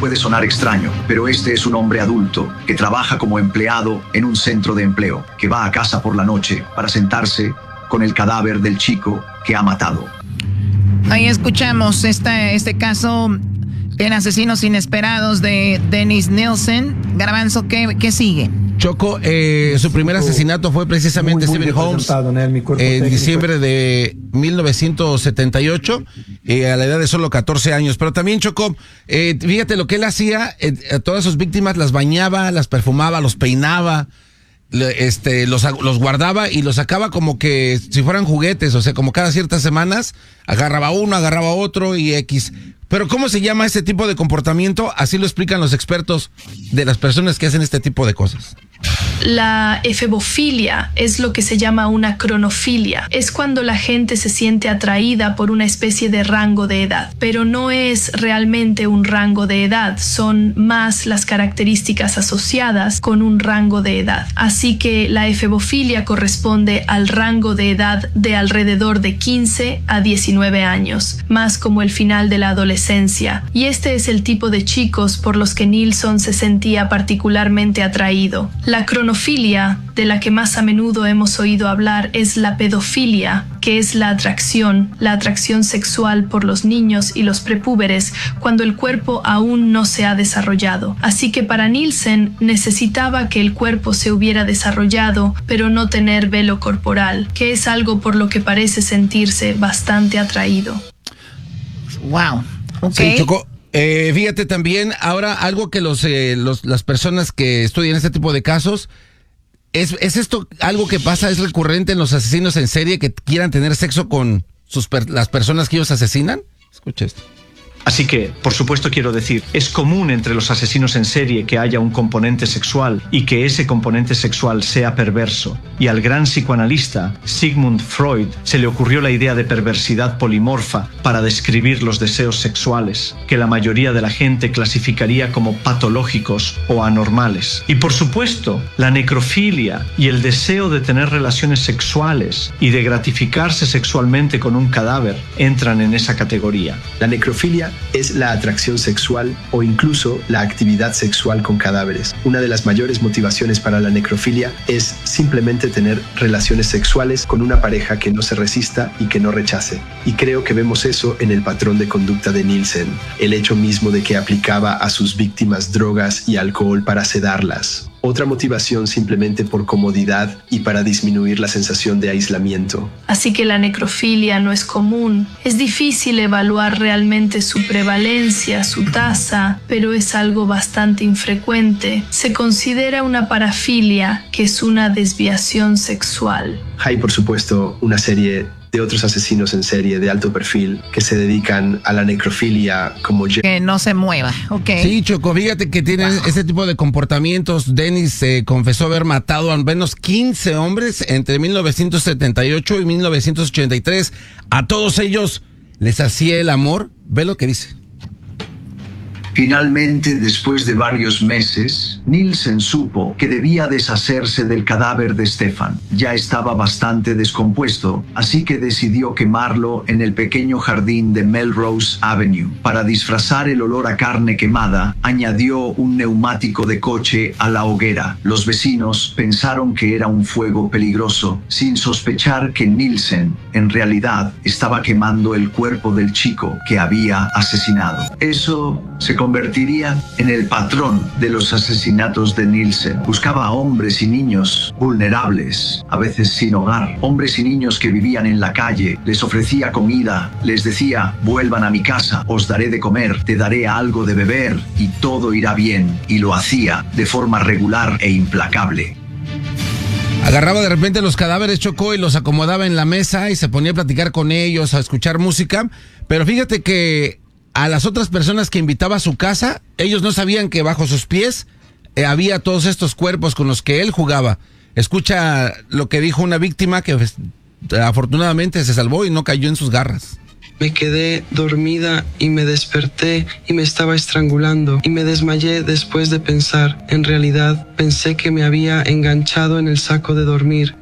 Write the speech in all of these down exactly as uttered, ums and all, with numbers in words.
puede sonar extraño, pero este es un hombre adulto que trabaja como empleado en un centro de empleo, que va a casa por la noche para sentarse con el cadáver del chico que ha matado. Ahí escuchamos este, este caso en Asesinos Inesperados de Dennis Nielsen. Garbanzo, ¿qué, qué sigue? Choco, eh, su primer asesinato fue precisamente muy, muy Stephen Holmes en, en diciembre de mil novecientos setenta y ocho, eh, a la edad de solo catorce años. Pero también, Choco, eh, fíjate lo que él hacía, eh, a todas sus víctimas las bañaba, las perfumaba, los peinaba, este, los, los guardaba y los sacaba como que si fueran juguetes, o sea, como cada ciertas semanas, agarraba uno, agarraba otro y X. Pero ¿cómo se llama este tipo de comportamiento? Así lo explican los expertos de las personas que hacen este tipo de cosas. La efebofilia es lo que se llama una cronofilia. Es cuando la gente se siente atraída por una especie de rango de edad, pero no es realmente un rango de edad, son más las características asociadas con un rango de edad. Así que la efebofilia corresponde al rango de edad de alrededor de quince a diecinueve años, más como el final de la adolescencia. Y este es el tipo de chicos por los que Nilsson se sentía particularmente atraído. La cronofilia, de la que más a menudo hemos oído hablar, es la pedofilia, que es la atracción, la atracción sexual por los niños y los prepúberes cuando el cuerpo aún no se ha desarrollado. Así que para Nielsen necesitaba que el cuerpo se hubiera desarrollado, pero no tener velo corporal, que es algo por lo que parece sentirse bastante atraído. Wow. Okay. Sí, Choco. Eh, fíjate también, ahora algo que los, eh, los las personas que estudian este tipo de casos, ¿es, es esto algo que pasa, es recurrente en los asesinos en serie que quieran tener sexo con sus per, las personas que ellos asesinan? Escucha esto. Así que, por supuesto quiero decir, es común entre los asesinos en serie que haya un componente sexual y que ese componente sexual sea perverso. Y al gran psicoanalista Sigmund Freud se le ocurrió la idea de perversidad polimorfa para describir los deseos sexuales, que la mayoría de la gente clasificaría como patológicos o anormales. Y por supuesto, la necrofilia y el deseo de tener relaciones sexuales y de gratificarse sexualmente con un cadáver entran en esa categoría. La necrofilia es la atracción sexual o incluso la actividad sexual con cadáveres. Una de las mayores motivaciones para la necrofilia es simplemente tener relaciones sexuales con una pareja que no se resista y que no rechace. Y creo que vemos eso en el patrón de conducta de Nielsen, el hecho mismo de que aplicaba a sus víctimas drogas y alcohol para sedarlas. Otra motivación simplemente por comodidad y para disminuir la sensación de aislamiento. Así que la necrofilia no es común. Es difícil evaluar realmente su prevalencia, su tasa, pero es algo bastante infrecuente. Se considera una parafilia, que es una desviación sexual. Hay, por supuesto, una serie de otros asesinos en serie de alto perfil que se dedican a la necrofilia como... Que no se mueva, ok. Sí, Choco, fíjate que tienen wow. ese tipo de comportamientos. Dennis se eh, confesó haber matado al menos quince hombres entre mil novecientos setenta y ocho y mil novecientos ochenta y tres. A todos ellos les hacía el amor. Ve lo que dice. Finalmente, después de varios meses, Nielsen supo que debía deshacerse del cadáver de Stefan. Ya estaba bastante descompuesto, así que decidió quemarlo en el pequeño jardín de Melrose Avenue. Para disfrazar el olor a carne quemada, añadió un neumático de coche a la hoguera. Los vecinos pensaron que era un fuego peligroso, sin sospechar que Nielsen, en realidad, estaba quemando el cuerpo del chico que había asesinado. Eso se convertiría en el patrón de los asesinatos de Nielsen. Buscaba a hombres y niños vulnerables, a veces sin hogar, hombres y niños que vivían en la calle, les ofrecía comida, les decía, vuelvan a mi casa, os daré de comer, te daré algo de beber y todo irá bien, y lo hacía de forma regular e implacable. Agarraba de repente los cadáveres, Chocó, y los acomodaba en la mesa y se ponía a platicar con ellos, a escuchar música, pero fíjate que a las otras personas que invitaba a su casa, ellos no sabían que bajo sus pies eh, había todos estos cuerpos con los que él jugaba. Escucha lo que dijo una víctima que pues, afortunadamente se salvó y no cayó en sus garras. Me quedé dormida y me desperté y me estaba estrangulando y me desmayé después de pensar. En realidad pensé que me había enganchado en el saco de dormir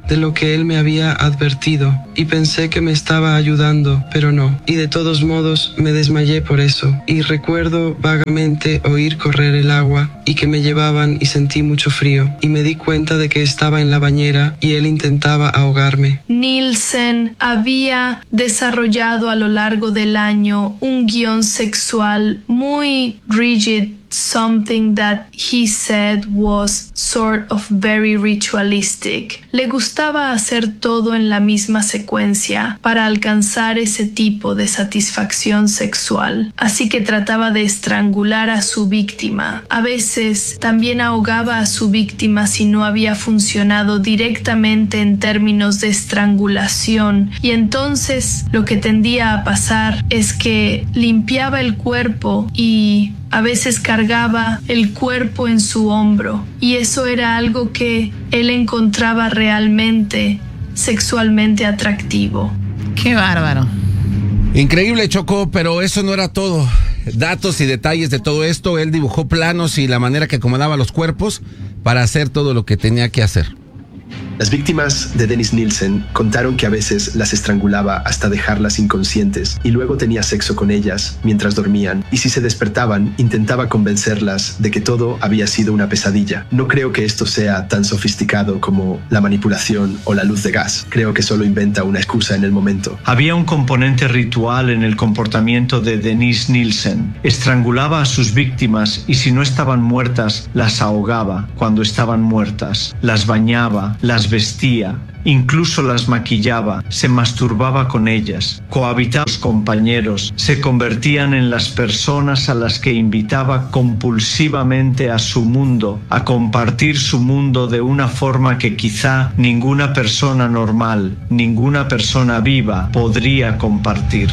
de lo que él me había advertido y pensé que me estaba ayudando, pero no. Y de todos modos me desmayé por eso. Y recuerdo vagamente oír correr el agua y que me llevaban y sentí mucho frío. Y me di cuenta de que estaba en la bañera y él intentaba ahogarme. Nielsen había desarrollado a lo largo del año un guión sexual muy rigid, something that he said was sort of very ritualistic. Le gustaba hacer todo en la misma secuencia para alcanzar ese tipo de satisfacción sexual, así que trataba de estrangular a su víctima. A veces también ahogaba a su víctima si no había funcionado directamente en términos de estrangulación, y entonces lo que tendía a pasar es que limpiaba el cuerpo y a veces cargaba el cuerpo en su hombro, y eso era algo que él encontraba realmente sexualmente atractivo. ¡Qué bárbaro! Increíble, Choco, pero eso no era todo. Datos y detalles de todo esto, él dibujó planos y la manera que acomodaba los cuerpos para hacer todo lo que tenía que hacer. Las víctimas de Dennis Nielsen contaron que a veces las estrangulaba hasta dejarlas inconscientes y luego tenía sexo con ellas mientras dormían, y si se despertaban intentaba convencerlas de que todo había sido una pesadilla. No creo que esto sea tan sofisticado como la manipulación o la luz de gas. Creo que solo inventa una excusa en el momento. Había un componente ritual en el comportamiento de Dennis Nielsen. Estrangulaba a sus víctimas y si no estaban muertas, las ahogaba cuando estaban muertas, las bañaba, las vestía, incluso las maquillaba, se masturbaba con ellas, cohabitaba con sus compañeros, se convertían en las personas a las que invitaba compulsivamente a su mundo, a compartir su mundo de una forma que quizá ninguna persona normal, ninguna persona viva podría compartir.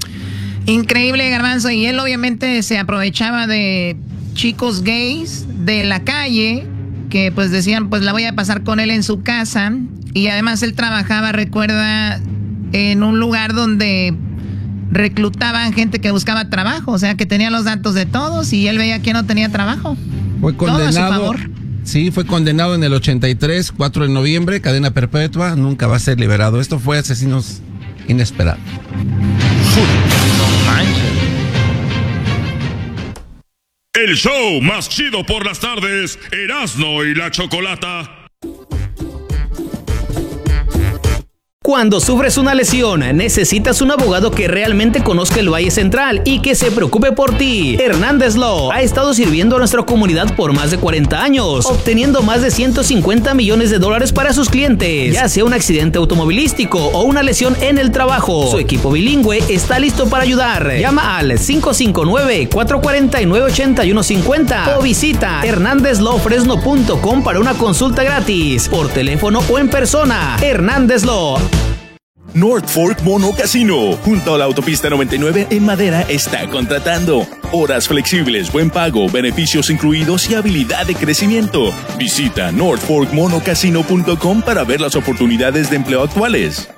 Increíble, Garbanzo, y él obviamente se aprovechaba de chicos gays de la calle que pues decían, pues la voy a pasar con él en su casa, y además él trabajaba, recuerda, en un lugar donde reclutaban gente que buscaba trabajo, o sea que tenía los datos de todos y él veía que no tenía trabajo. Fue condenado. Todo a su favor. Sí, fue condenado en el ochenta y tres, cuatro de noviembre, cadena perpetua, nunca va a ser liberado. Esto fue Asesinos Inesperados. No manches. El show más chido por las tardes, Erasmo y la Chocolata. Cuando sufres una lesión, necesitas un abogado que realmente conozca el Valle Central y que se preocupe por ti. Hernández Law ha estado sirviendo a nuestra comunidad por más de cuarenta años, obteniendo más de ciento cincuenta millones de dólares para sus clientes, ya sea un accidente automovilístico o una lesión en el trabajo. Su equipo bilingüe está listo para ayudar. Llama al cinco cinco nueve, cuatro cuatro nueve, ocho uno cinco cero o visita hernandez law fresno punto com para una consulta gratis, por teléfono o en persona. Hernández Law. North Fork Mono Casino, junto a la autopista noventa y nueve en Madera, está contratando. Horas flexibles, buen pago, beneficios incluidos y habilidad de crecimiento. Visita north fork mono casino punto com para ver las oportunidades de empleo actuales.